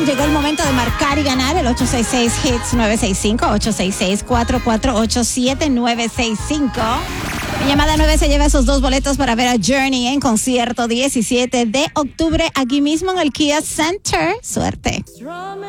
llegó el momento de marcar y ganar el 866-HITS-965, 866-448-7965. Mi llamada 9 se lleva esos 2 boletos para ver a Journey en concierto 17 de octubre aquí mismo en el Kia Center. Suerte.